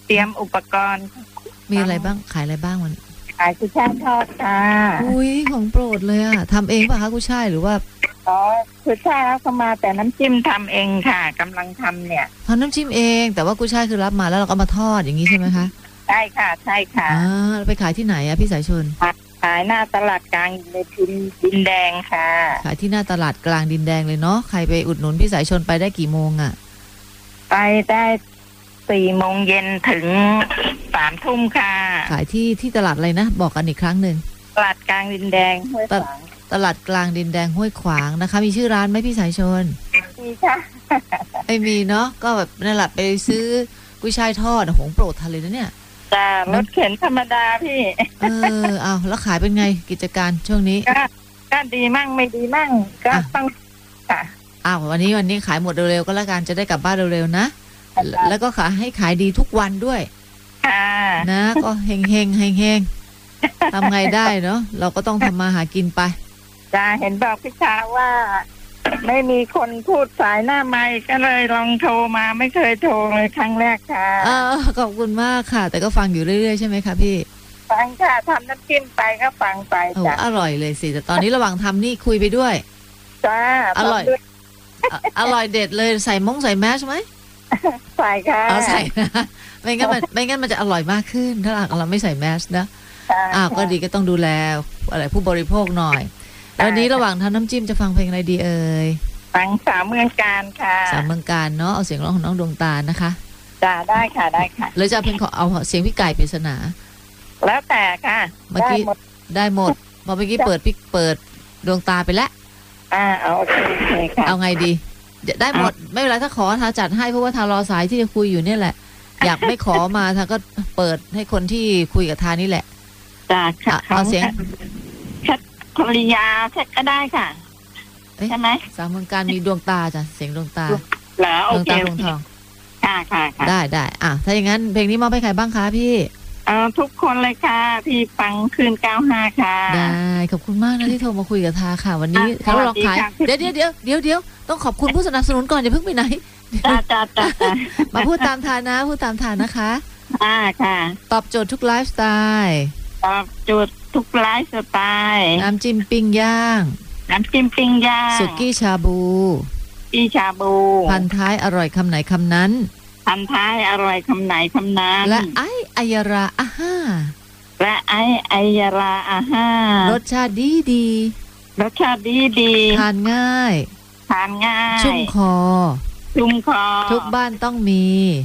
เตรียมอุปกรณ์มีอะไรบ้างขายอะไรบ้างมันขายกุ้ยช่ายทอดค่ะอุ้ยของโปรดเลยอะทำเองป่ะคะกุ้ยช่ายหรือว่าอ๋อกุ้ยช่ายเข้ามาแต่น้ำจิ้มทำเองค่ะกำลังทำเนี่ยทำน้ำจิ้มเองแต่ว่ากุ้ยช่ายคือรับมาแล้วเราก็มาทอดอย่างนี้ใช่ไหมคะใช่ค่ะใช่ค่ะไปขายที่ไหนอะพี่สายชนขายหน้าตลาดกลางในพิมดินแดงค่ะขายที่หน้าตลาดกลางดินแดงเลยเนาะใครไปอุดหนุนพี่สายชนไปได้กี่โมงอะไปได้4 โมงเย็นถึง3 ทุ่มค่ะขายที่ตลาดอะไรนะบอกกันอีกครั้งหนึ่งตลาดกลางดินแดงห้วยขวางตลาดกลางดินแดงห้วยขวางนะคะมีชื่อร้านไหมพี่สายชนมีค่ะไม่มีเนาะก็แบบนั่นแหละไปซื้อกุ้ยช่ายทอดของโปรดทานเลยนะเนี่ยจ้ารถเข็นธรรมดาพี่เอาแล้วขายเป็นไงกิจการช่วงนี้ก็ดีมั่งไม่ดีมั่งก็ต้องค่ะวันนี้ขายหมดเร็วๆก็แล้วกันจะได้กลับบ้านเร็วๆนะแล้วก็ขายดีทุกวันด้วยนะก็เฮงทำไงได้เนาะเราก็ต้องทำมาหากินไปจ้าเห็นบอกพี่ชาว่าไม่มีคนพูดสายหน้าไมค์ก็เลยลองโทรมาไม่เคยโทรเลยครั้งแรกค่ะขอบคุณมากค่ะแต่ก็ฟังอยู่เรื่อยๆใช่ไหมคะพี่ฟังค่ะทำน้ำจิ้มไปก็ฟังไปจ้ะอร่อยเลยสิแต่ตอนนี้ระหว่างทำนี่คุยไปด้วยจ้าอร่อยเด็ดเลยใส่แมสไหมใส่ค่ะใส่นะไม่งั้นมันจะอร่อยมากขึ้นถ้าเราไม่ใส่แมสนะก็ดีก็ต้องดูแลอะไรผู้บริโภคหน่อยวันนี้ระหว่างทำน้ำจิ้มจะฟังเพลงอะไรดีเอ่ยฟังสาวเมืองการค่ะสาวเมืองการเนาะเอาเสียงร้องของน้องดวงตานะคะจ้าได้ค่ะแล้วจะเพลงเอาเสียงพี่ไก่ปริศนาแล้วแต่ค่ะเมื่อกี้ได้หมดพอเมื่อกี้เปิดดวงตาไปแล้วโอเคค่ะเอาไงดีได้หมดไม่เป็นไรถ้าขอทาจัดให้เพราะว่าทารอสายที่จะคุยอยู่เนี่ยแหละอยากไม่ขอมาทาก็เปิดให้คนที่คุยกับทานี่แหละจ้าค่ะเอาเสียงภรรยาเช็คก็ได้ค่ะใช่ไหมสาวเมืองการมีดวงตาจ้ะเสียงดวงตาแล้วโอเคดวงตาดวงทองค่ะได้ถ้าอย่างนั้นเพลงนี้มอบให้ใครบ้างคะพี่ทุกคนเลยค่ะที่ฟังคืน95ค่ะได้ขอบคุณมากนะที่โทรมาคุยกับทาค่ะวันนี้เขาลองขายเดี๋ยวต้องขอบคุณผู้สนับสนุนก่อนอย่าเพิ่งไปไหนจ้ามาพูดตามทานะคะค่ะตอบโจทย์ทุกไลฟ์สไตล์ตอบโจทย์ทุกไลฟ์สไตล์น้ำจิ้มปิ้งย่างสุกี้ชาบูพันท้ายอร่อยคำไหนคำนั้นพันท้ายอร่อยคำไหนคำนั้นและไอยาราอาห้ารสชาติดีทานง่ายชุ่มคอทุกบ้านต้องมี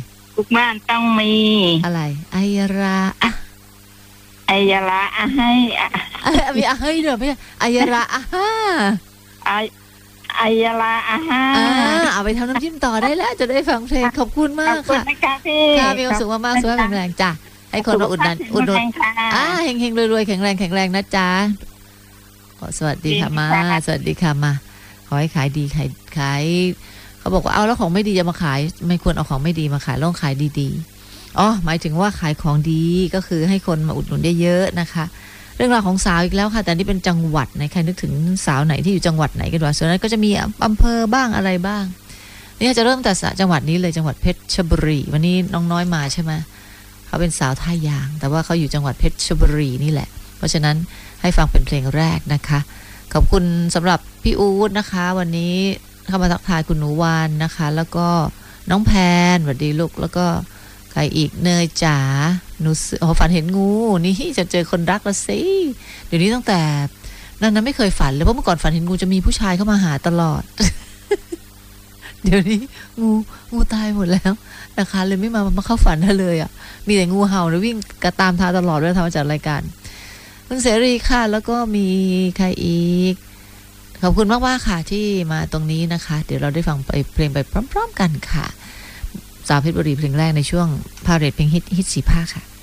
อะไรไอยารามีให้เดี๋ยวไม่ไอยาราเอาไปทำน้ำจิ้มต่อได้แล้วจะได้ฟังเพลงขอบคุณมากค่ะค่ะมีความสุขมากๆสุขภาพแข็งแรงจ้ะให้คนมาอุดหนุนเฮงๆรวยๆแข็งแรงนะจ๊ะสวัสดีค่ะมาสวัสดีค่ะมาขอให้ขายดีขายเขาบอกว่าเอาแล้วของไม่ดีจะมาขายไม่ควรเอาของไม่ดีมาขายต้องขายดีๆหมายถึงว่าขายของดีก็คือให้คนมาอุดหนุนได้เยอะนะคะเรื่องราวของสาวอีกแล้วค่ะแต่นี่เป็นจังหวัดไหนใครนึกถึงสาวไหนที่อยู่จังหวัดไหนกันวะส่วนนั้นก็จะมีอำเภอบ้างอะไรบ้างนี่จะเริ่มแต่จังหวัดนี้เลยจังหวัดเพชรบุรีวันนี้น้องน้อยมาใช่ไหมเขาเป็นสาวท่ายางแต่ว่าเขาอยู่จังหวัดเพชรบุรีนี่แหละเพราะฉะนั้นให้ฟังเป็นเพลงแรกนะคะขอบคุณสำหรับพี่อู๊ดนะคะวันนี้เข้ามาทักทายคุณหนูวานนะคะแล้วก็น้องแพนสวัสดีลูกแล้วก็ใครอีกเนยจ๋าหนูฝันเห็นงูนี่จะเจอคนรักละสิเดี๋ยวนี้ตั้งแต่นั้นไม่เคยฝันเลยเพราะเมื่อก่อนฝันเห็นงูจะมีผู้ชายเข้ามาหาตลอด เดี๋ยวนี้งูตายหมดแล้วนะคะเลยไม่มาเข้าฝันเลยอ่ะมีแต่งูเห่าแล้ววิ่งกระตามทาตลอดเลยทำมาจากรายการคุณเสรีค่ะแล้วก็มีใครอีกขอบคุณมากๆค่ะที่มาตรงนี้นะคะเดี๋ยวเราได้ฟังเพลงไปพร้อมๆกันค่ะสาวเพชรบุรีเพลงแรกในช่วงพาเรทเพลงฮิต4 ภาคค่ะ